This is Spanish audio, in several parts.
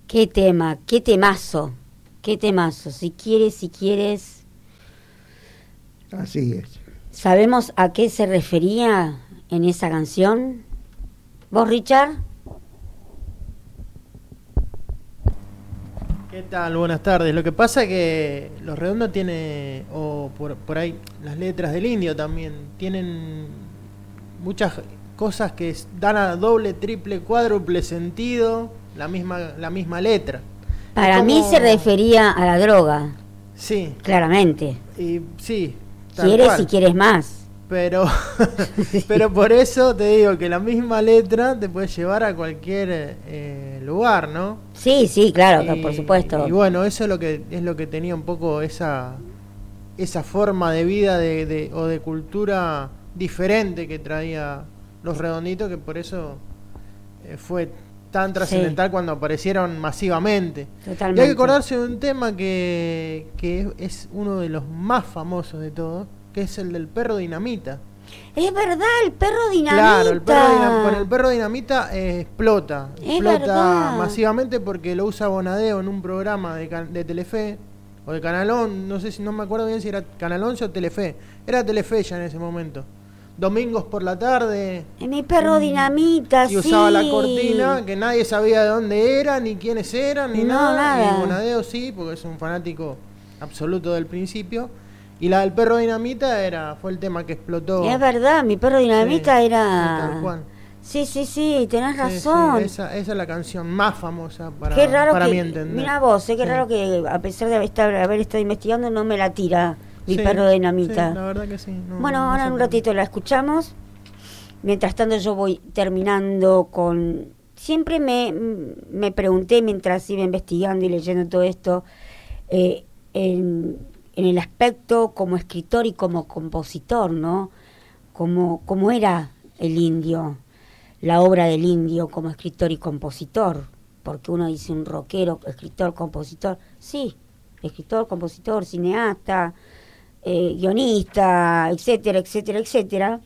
Qué tema, qué temazo, qué temazo. Si quieres, Así es. ¿sabemos a qué se refería en esa canción? ¿Vos, Richard? ¿Qué tal? Buenas tardes. Lo que pasa es que Los Redondos tiene, o por ahí las letras del Indio también, tienen muchas cosas que dan a doble, triple, cuádruple sentido la misma letra. Para mí se refería a la droga, Sí, claramente. y sí, tal Quieres cual. y quieres más. Pero pero por eso te digo que la misma letra te puede llevar a cualquier lugar, ¿no? Sí, claro, por supuesto. Y bueno, eso es lo que tenía un poco esa forma de vida o de cultura diferente que traía Los Redonditos, que por eso fue tan trascendental cuando aparecieron masivamente. Totalmente. Y hay que acordarse de un tema que es uno de los más famosos de todos, que es el del perro dinamita. Es verdad, el perro dinamita. Claro, con el perro dinamita explota verdad. masivamente porque lo usa Bonadeo en un programa de Telefe o de Canal 11, no me acuerdo bien si era Canal 11 o Telefe. Era Telefe ya en ese momento. Domingos por la tarde. Mi perro dinamita, y usaba la cortina, que nadie sabía de dónde era, ni quiénes eran, ni nada. Y Bonadeo sí, porque es un fanático absoluto del principio. Y la del perro dinamita fue el tema que explotó. Es verdad, mi perro dinamita era... Tal cual. Sí, tenés razón. Sí, esa es la canción más famosa para mi entender. Mira vos, qué raro que a pesar de haber estado investigando no me la tira mi perro dinamita. Sí, la verdad que sí. Bueno, ahora en un ratito la escuchamos. Mientras tanto yo voy terminando con... Siempre me pregunté mientras iba investigando y leyendo todo esto, en el aspecto como escritor y como compositor, ¿no? Como era el Indio, la obra del Indio como escritor y compositor, porque uno dice un rockero, escritor, compositor, sí, escritor, compositor, cineasta, guionista, etcétera.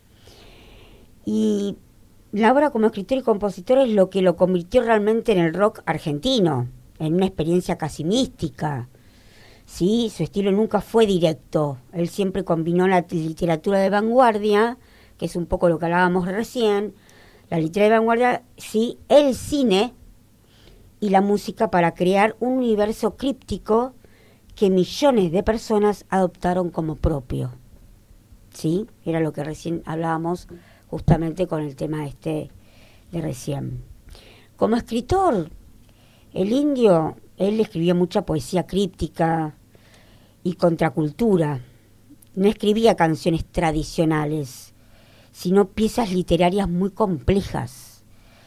Y la obra como escritor y compositor es lo que lo convirtió realmente en el rock argentino, en una experiencia casi mística. Sí, su estilo nunca fue directo. Él siempre combinó la literatura de vanguardia, que es un poco lo que hablábamos recién, la literatura de vanguardia, sí, el cine y la música para crear un universo críptico que millones de personas adoptaron como propio. Sí, era lo que recién hablábamos justamente con el tema de recién. Como escritor, el Indio, él escribía mucha poesía críptica y contracultura. No escribía canciones tradicionales, sino piezas literarias muy complejas.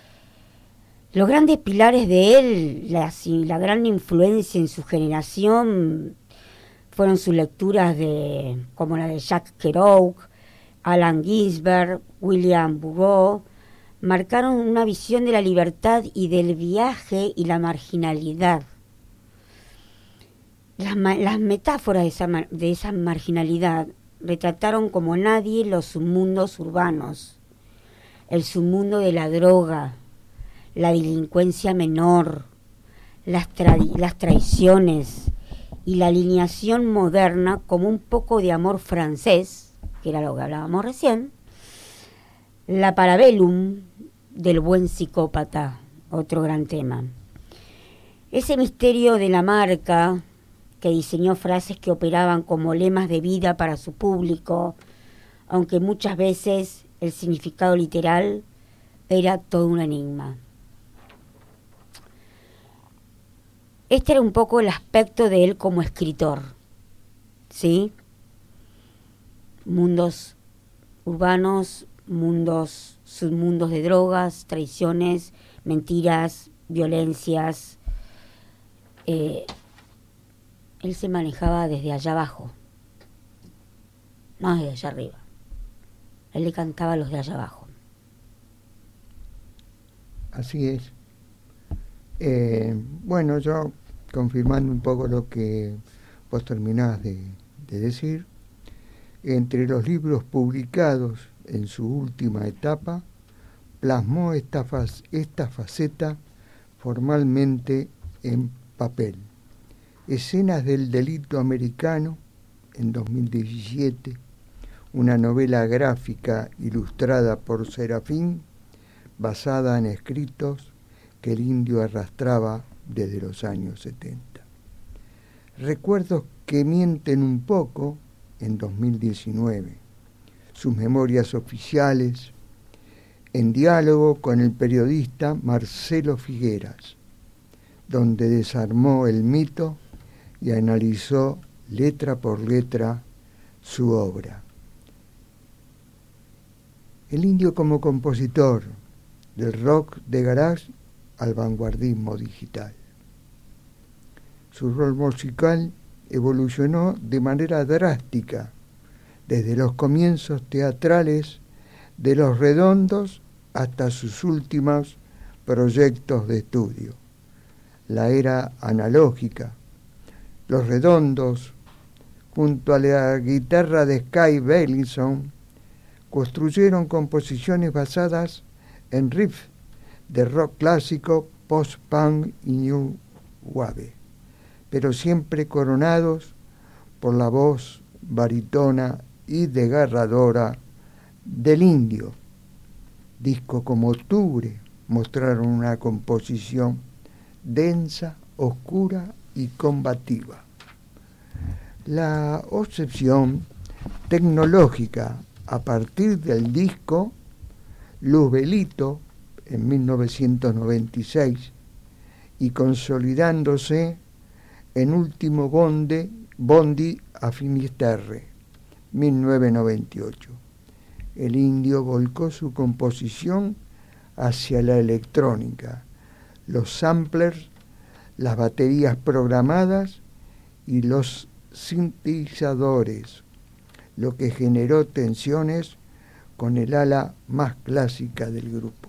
Los grandes pilares de él, la gran influencia en su generación, fueron sus lecturas como la de Jack Kerouac, Allen Ginsberg, William Burroughs, marcaron una visión de la libertad y del viaje y la marginalidad. Las metáforas de esa marginalidad retrataron como nadie los submundos urbanos, el submundo de la droga, la delincuencia menor, las traiciones y la alineación moderna como un poco de amor francés, que era lo que hablábamos recién, la parabellum del buen psicópata, otro gran tema. Ese misterio de la marca que diseñó frases que operaban como lemas de vida para su público, aunque muchas veces el significado literal era todo un enigma. Este era un poco el aspecto de él como escritor, ¿sí? Mundos urbanos, submundos de drogas, traiciones, mentiras, violencias. Él se manejaba desde allá abajo, no desde allá arriba. Él le cantaba a los de allá abajo. Así es. Bueno, yo confirmando un poco lo que vos terminás de decir, entre los libros publicados en su última etapa, plasmó esta faceta formalmente en papel. Escenas del delito americano, en 2017, una novela gráfica ilustrada por Serafín, basada en escritos que el indio arrastraba desde los años 70. Recuerdos que mienten un poco, en 2019, sus memorias oficiales, en diálogo con el periodista Marcelo Figueras, donde desarmó el mito y analizó letra por letra su obra. El indio como compositor, del rock de garage al vanguardismo digital. Su rol musical evolucionó de manera drástica, desde los comienzos teatrales de Los Redondos hasta sus últimos proyectos de estudio. La era analógica. Los Redondos, junto a la guitarra de Sky Bellinson, construyeron composiciones basadas en riffs de rock clásico, post-punk y new wave, pero siempre coronados por la voz baritona y desgarradora del indio. Discos como Octubre mostraron una composición densa, oscura y combativa. La obsesión tecnológica a partir del disco Luzbelito en 1996 y consolidándose en Último Bondi a Finisterre, 1998. El indio volcó su composición hacia la electrónica, los samplers, las baterías programadas y los sintetizadores, lo que generó tensiones con el ala más clásica del grupo.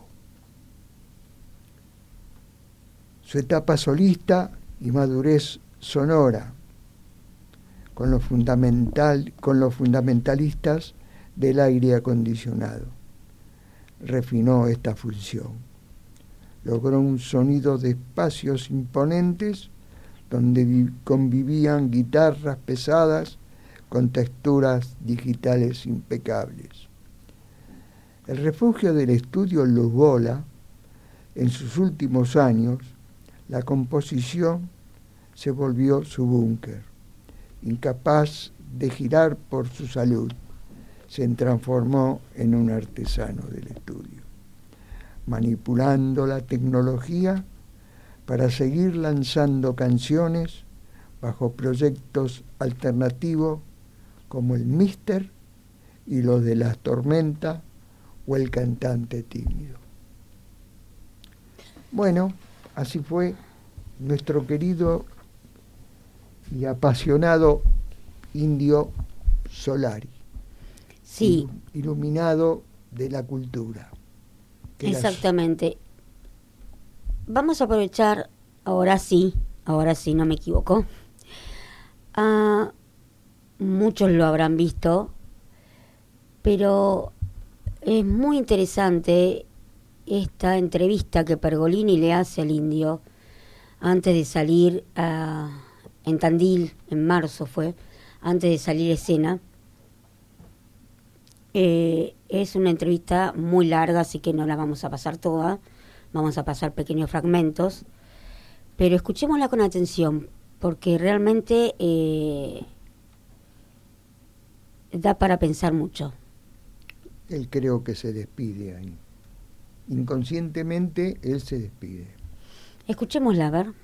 Su etapa solista y madurez sonora, con los fundamentalistas del aire acondicionado. Refinó esta función. Logró un sonido de espacios imponentes donde convivían guitarras pesadas con texturas digitales impecables. El refugio del estudio Luz Bola, en sus últimos años, la composición se volvió su búnker. Incapaz de girar por su salud, se transformó en un artesano del estudio, manipulando la tecnología para seguir lanzando canciones bajo proyectos alternativos como el Mister y los de Las Tormentas o el Cantante Tímido. Bueno, así fue nuestro querido y apasionado indio Solari. Sí. Iluminado de la cultura. Exactamente. Vamos a aprovechar, ahora sí, no me equivoco. Muchos lo habrán visto, pero es muy interesante esta entrevista que Pergolini le hace al indio antes de salir en Tandil, en marzo fue, antes de salir a escena. Es una entrevista muy larga, así que no la vamos a pasar toda, vamos a pasar pequeños fragmentos, pero escuchémosla con atención, porque realmente da para pensar mucho. Él creo que se despide ahí. Inconscientemente él se despide. Escuchémosla, a ver.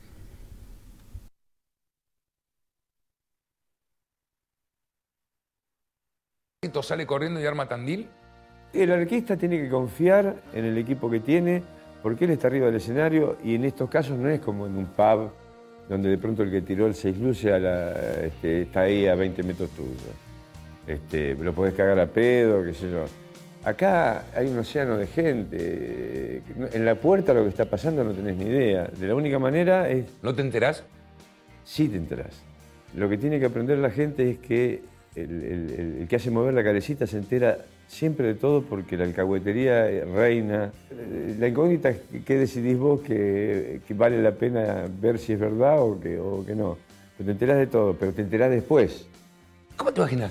Sale corriendo y arma Tandil. El arquista tiene que confiar en el equipo que tiene, porque él está arriba del escenario y en estos casos no es como en un pub donde de pronto el que tiró el 6 luces está ahí a 20 metros tuyo. Lo podés cagar a pedo, qué sé yo. Acá hay un océano de gente. En la puerta lo que está pasando no tenés ni idea. De la única manera es... ¿No te enterás? Sí te enterás. Lo que tiene que aprender la gente es que el que hace mover la cabecita se entera siempre de todo porque la alcahuetería reina. La incógnita es qué decidís vos que vale la pena ver si es verdad o que no. Pero te enterás de todo, pero te enterás después. ¿Cómo te imaginas